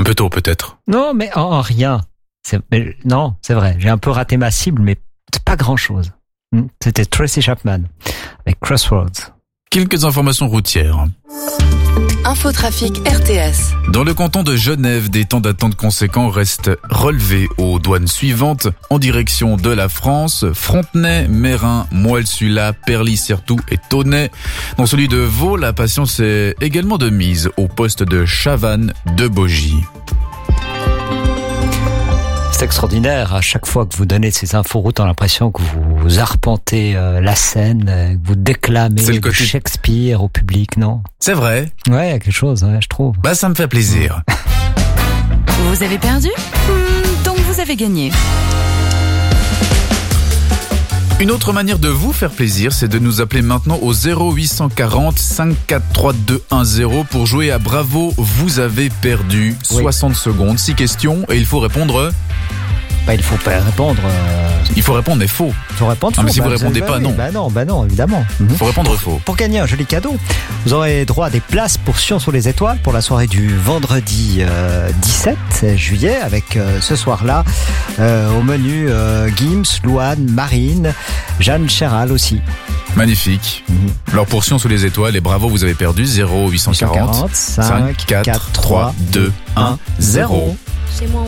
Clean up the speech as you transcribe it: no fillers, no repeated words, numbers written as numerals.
peu tôt peut-être. Non, mais en rien. Non, c'est vrai. J'ai un peu raté ma cible, mais c'est pas grand-chose. C'était Tracy Chapman avec Crossroads. Quelques informations routières. Infotrafic RTS. Dans le canton de Genève, des temps d'attente conséquents restent relevés aux douanes suivantes en direction de la France: Frontenay, Meyrin, Moël-Sula, Perly-Certoux et Tonnay. Dans celui de Vaud, la patience est également de mise au poste de Chavannes de Bogie. C'est extraordinaire. À chaque fois que vous donnez ces inforoutes, on a l'impression que vous arpentez la scène, que vous déclamez de Shakespeare au public, non? C'est vrai. Ouais, il y a quelque chose, je trouve. Ça me fait plaisir. Vous avez perdu? Donc vous avez gagné. Une autre manière de vous faire plaisir, c'est de nous appeler maintenant au 0840 543 210 pour jouer à Bravo, vous avez perdu. 60 secondes, 6 questions et il faut répondre... il faut pas répondre... Il faut répondre mais faux. Il faut répondre faux. Mais si vous répondez pas, non. Non, évidemment. Il faut répondre faux. Pour gagner un joli cadeau, vous aurez droit à des places pour Sion sous les étoiles pour la soirée du vendredi 17 juillet avec ce soir-là au menu Gims, Louane, Marine, Jeanne Chéral aussi. Magnifique. Alors pour Sion sous les étoiles et Bravo, vous avez perdu. 0840 5 4 3 2 1 0. Chez moi.